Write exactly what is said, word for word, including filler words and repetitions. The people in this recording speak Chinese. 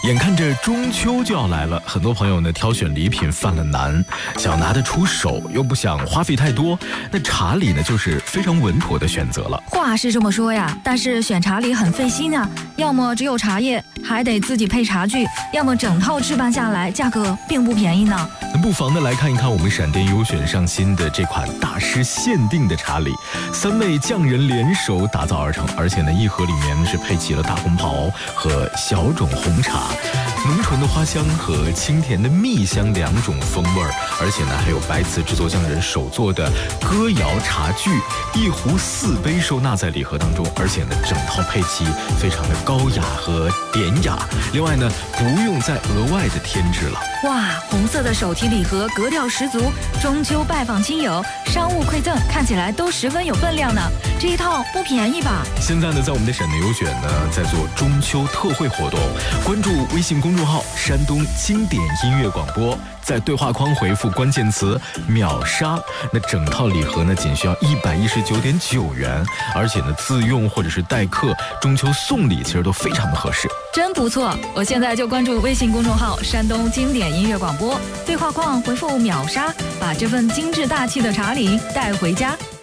眼看着中秋就要来了，很多朋友呢挑选礼品犯了难，想拿得出手又不想花费太多，那茶礼呢就是非常稳妥的选择了。 话是这么说呀，但是选茶礼很费心啊，要么只有茶叶，还得自己配茶具，要么整套置办下来，价格并不便宜呢。 那不妨呢来看一看我们闪电优选上新的这款大师限定的茶礼，三位匠人联手打造而成，而且呢一盒里面是配齐了大红袍和小种红茶，浓醇的花香和清甜的蜜香两种风味儿，而且呢还有白瓷制作匠人手做的歌谣茶具，一壶四杯收纳在礼盒当中，而且呢整套配齐非常的高雅和典雅，另外呢不用再额外的添置了。 哇，红色的手提礼盒格调十足，中秋拜访亲友，商务馈赠，看起来都十分有分量呢。这一套不便宜吧？ 现在呢在我们的闪电优选呢在做中秋特惠活动，关注微信公众号山东经典音乐广播，在对话框回复关键词秒杀，那整套礼盒呢仅需要一百一十九点九元，而且呢自用或者是代客，中秋送礼其实都非常的合适。 真不错，我现在就关注微信公众号山东经典音乐广播，对话框回复秒杀，把这份精致大气的茶礼带回家。